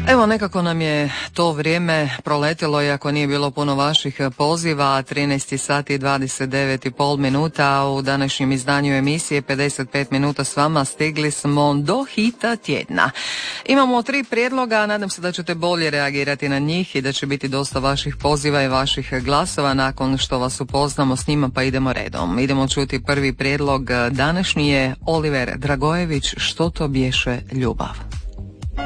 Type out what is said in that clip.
Evo, nekako nam je to vrijeme proletilo, iako nije bilo puno vaših poziva. 13 sati i 29,5 minuta. U današnjem izdanju emisije 55 minuta s vama stigli smo do hita tjedna. Imamo 3 prijedloga, nadam se da ćete bolje reagirati na njih i da će biti dosta vaših poziva i vaših glasova nakon što vas upoznamo s njima, pa idemo redom. Idemo čuti prvi prijedlog. Današnji je Oliver Dragojević, Što to bješe ljubav.